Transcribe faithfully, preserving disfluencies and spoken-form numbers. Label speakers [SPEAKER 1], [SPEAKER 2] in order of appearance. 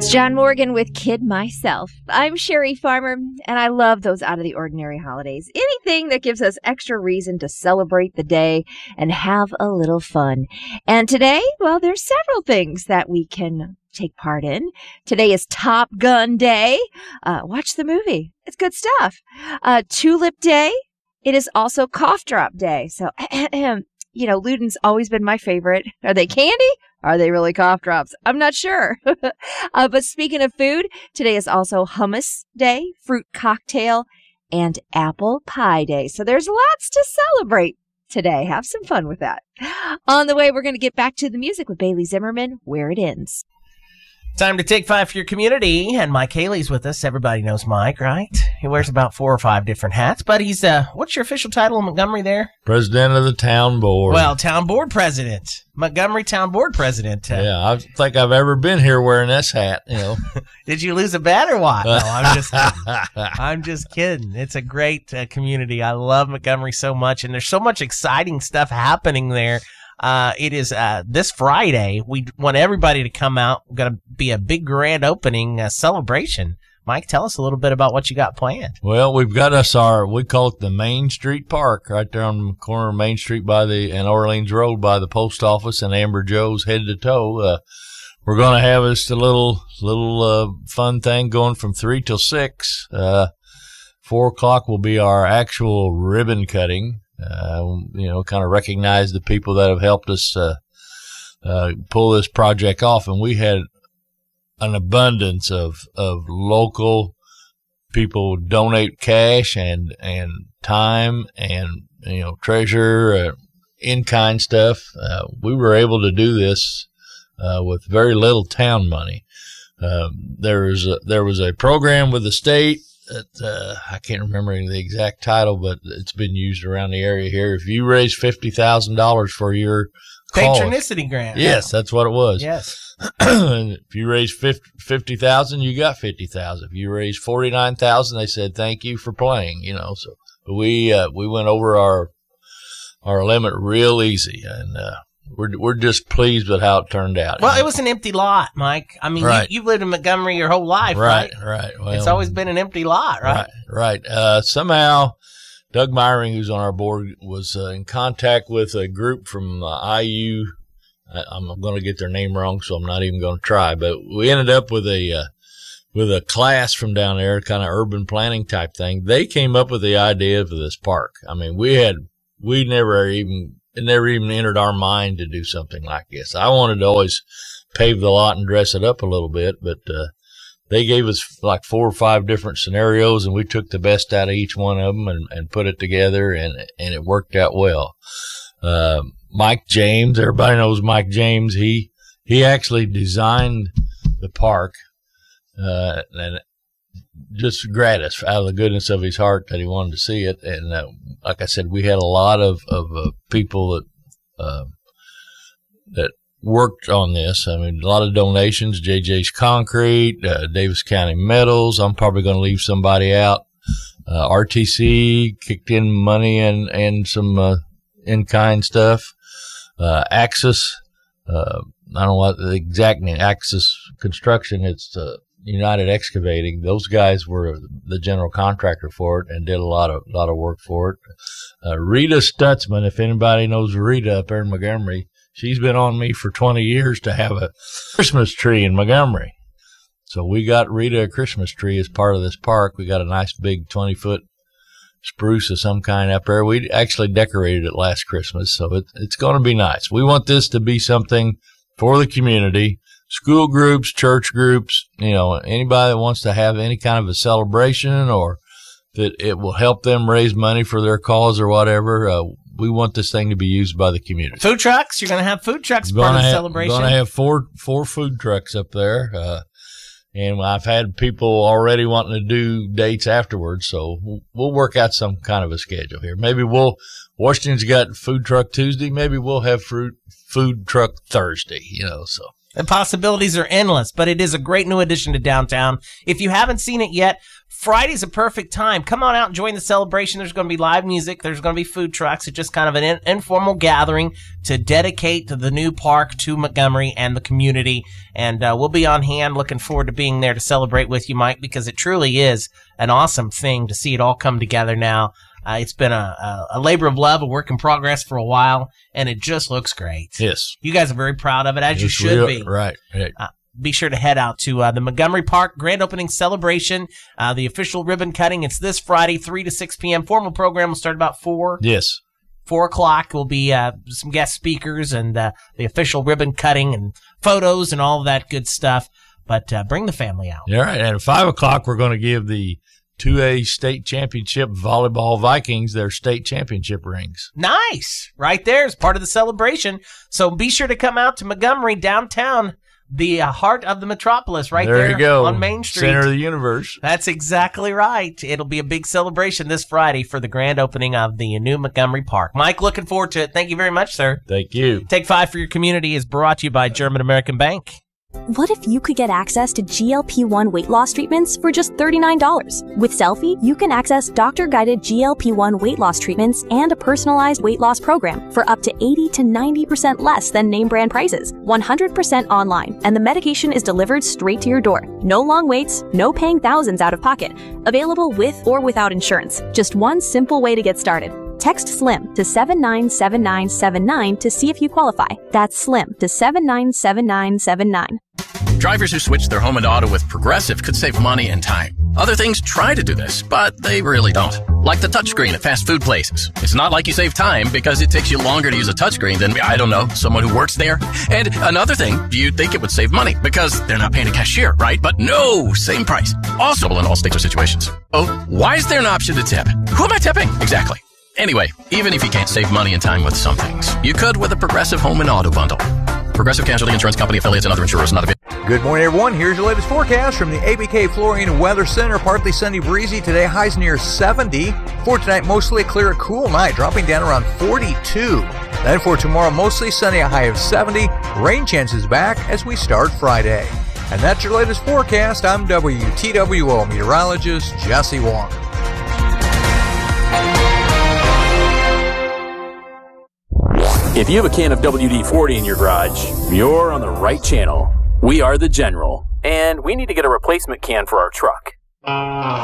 [SPEAKER 1] It's John Morgan with Kid Myself. I'm Sherry Farmer, and I love those out-of-the-ordinary holidays. Anything that gives us extra reason to celebrate the day and have a little fun. And today, well, there's several things that we can take part in. Today is Top Gun Day. Uh, watch the movie. It's good stuff. Uh, Tulip Day. It is also Cough Drop Day. So, you know, Luden's always been my favorite. Are they candy? Are they really cough drops? I'm not sure. uh, but speaking of food, today is also Hummus Day, Fruit Cocktail, and Apple Pie Day. So there's lots to celebrate today. Have some fun with that. On the way, we're going to get back to the music with Bailey Zimmerman, Where It Ends.
[SPEAKER 2] Time to take five for your community, and Mike Haley's with us. Everybody knows Mike, right? He wears about four or five different hats, but he's, uh, what's your official title in Montgomery there?
[SPEAKER 3] President of the town board.
[SPEAKER 2] Well, town board president. Montgomery town board president. Uh,
[SPEAKER 3] yeah, I don't think I've ever been here wearing this hat, you know.
[SPEAKER 2] Did you lose a bet or what? No, I'm just kidding. I'm just kidding. It's a great uh, community. I love Montgomery so much, and there's so much exciting stuff happening there. Uh, it is, uh, this Friday. We want everybody to come out. We're going to be a big grand opening uh, celebration. Mike, tell us a little bit about what you got planned.
[SPEAKER 3] Well, we've got us our, we call it the Main Street Park, right there on the corner of Main Street by the, and Orleans Road by the post office and Amber Joe's head to toe. Uh, we're going to have us a little, little, uh, fun thing going from three till six. Uh, four o'clock will be our actual ribbon cutting. Uh, you know, kind of recognize the people that have helped us, uh, uh, pull this project off. And we had an abundance of, of local people donate cash and, and time and, you know, treasure, uh, in-kind stuff. Uh, we were able to do this, uh, with very little town money. Um, there was a, there was a program with the state. That, uh, I can't remember the exact title, but it's been used around the area here. If you raise fifty thousand dollars for your cause,
[SPEAKER 2] Patronicity grant.
[SPEAKER 3] Yes, that's what it was.
[SPEAKER 2] Yes.
[SPEAKER 3] And if you raise fifty thousand dollars, you got fifty thousand dollars. If you raised forty-nine thousand dollars, they said, thank you for playing, you know. So but we, uh, we went over our, our limit real easy. And, uh, We're we're just pleased with how it turned out.
[SPEAKER 2] Well, it was an empty lot, Mike. I mean,
[SPEAKER 3] right.
[SPEAKER 2] you, you've lived in Montgomery your whole life, right?
[SPEAKER 3] Right, right. Well,
[SPEAKER 2] it's always been an empty lot, right?
[SPEAKER 3] Right, right. Uh, somehow, Doug Myring, who's on our board, was uh, in contact with a group from uh, I U. I, I'm going to get their name wrong, so I'm not even going to try. But we ended up with a uh, with a class from down there, kind of urban planning type thing. They came up with the idea for this park. I mean, we had we never even. It never even entered our mind to do something like this. I wanted to always pave the lot and dress it up a little bit, but uh, they gave us like four or five different scenarios, and we took the best out of each one of them and, and put it together, and and it worked out well. Uh, Mike James, everybody knows Mike James. He he actually designed the park, uh, and just gratis out of the goodness of his heart that he wanted to see it. And uh, like I said, we had a lot of, of uh, people that, uh, that worked on this. I mean, a lot of donations, J J's Concrete, uh, Davis County Metals. I'm probably going to leave somebody out. Uh, R T C kicked in money and, and some, uh, in-kind stuff. Uh, Axis, uh, I don't know what the exact name, Axis Construction. It's, uh, United Excavating. Those guys were the general contractor for it and did a lot of lot of work for it. Uh, Rita Stutzman, if anybody knows Rita up there in Montgomery, she's been on me for twenty years to have a Christmas tree in Montgomery. So we got Rita a Christmas tree as part of this park. We got a nice big twenty foot spruce of some kind up there. We actually decorated it last Christmas, so it, it's going to be nice. We want this to be something for the community. School groups, church groups, you know, anybody that wants to have any kind of a celebration or that it will help them raise money for their cause or whatever. Uh, we want this thing to be used by the community.
[SPEAKER 2] Food trucks. You're going to have food trucks part of the celebration.
[SPEAKER 3] Going to have four, four food trucks up there. Uh, and I've had people already wanting to do dates afterwards. So we'll, we'll work out some kind of a schedule here. Maybe we'll, Washington's got food truck Tuesday. Maybe we'll have fruit, food truck Thursday, you know, so.
[SPEAKER 2] The possibilities are endless, but it is a great new addition to downtown. If you haven't seen it yet, Friday's a perfect time. Come on out and join the celebration. There's going to be live music. There's going to be food trucks. It's just kind of an in- informal gathering to dedicate to the new park to Montgomery and the community. And uh, we'll be on hand. Looking forward to being there to celebrate with you, Mike, because it truly is an awesome thing to see it all come together now. Uh, it's been a, a, a labor of love, a work in progress for a while, and it just looks great.
[SPEAKER 3] Yes.
[SPEAKER 2] You guys are very proud of it, as
[SPEAKER 3] It's
[SPEAKER 2] you should
[SPEAKER 3] real,
[SPEAKER 2] be.
[SPEAKER 3] Right. right.
[SPEAKER 2] Uh, be sure to head out to uh, the Montgomery Park Grand Opening Celebration, uh, the official ribbon cutting. It's this Friday, three to six p.m. Formal program will start about four.
[SPEAKER 3] Yes.
[SPEAKER 2] four o'clock will be uh, some guest speakers and uh, the official ribbon cutting and photos and all of that good stuff. But uh, bring the family out.
[SPEAKER 3] All right. And at five o'clock, we're going to give the two A state championship volleyball Vikings their state championship rings.
[SPEAKER 2] Nice. Right there is part of the celebration. So be sure to come out to Montgomery downtown, the uh, heart of the metropolis, right there,
[SPEAKER 3] there you go.
[SPEAKER 2] on Main Street.
[SPEAKER 3] Center of the universe.
[SPEAKER 2] That's exactly right. It'll be a big celebration this Friday for the grand opening of the new Montgomery Park. Mike, looking forward to it. Thank you very much, sir.
[SPEAKER 3] Thank you.
[SPEAKER 2] Take Five for Your Community is brought to you by German American Bank.
[SPEAKER 4] What if you could get access to G L P one weight loss treatments for just thirty-nine dollars? With Selfie, you can access doctor-guided G L P one weight loss treatments and a personalized weight loss program for up to eighty to ninety percent less than name brand prices, one hundred percent online, and the medication is delivered straight to your door. No long waits, no paying thousands out of pocket. Available with or without insurance. Just one simple way to get started. Text SLIM to seven nine seven nine seven nine to see if you qualify. That's SLIM to seven nine seven nine seven nine.
[SPEAKER 5] Drivers who switch their home and auto with Progressive could save money and time. Other things try to do this, but they really don't. Like the touchscreen at fast food places. It's not like you save time because it takes you longer to use a touchscreen than, I don't know, someone who works there. And another thing, you'd think it would save money because they're not paying a cashier, right? But no, same price. Also in all states or situations. Oh, why is there an option to tip? Who am I tipping? Exactly. Anyway, even if you can't save money and time with some things, you could with a Progressive Home and Auto Bundle. Progressive Casualty Insurance Company, affiliates, and other insurers not available.
[SPEAKER 6] Good morning, everyone. Here's your latest forecast from the A B K Flooring Weather Center. Partly sunny, breezy today. Highs near seventy. For tonight, mostly a clear, cool night, dropping down around forty-two. Then for tomorrow, mostly sunny, a high of seventy. Rain chances back as we start Friday. And that's your latest forecast. I'm W T W O meteorologist Jesse Wong.
[SPEAKER 7] If you have a can of W D forty in your garage, you're on the right channel. We are the General, and we need to get a replacement can for our truck.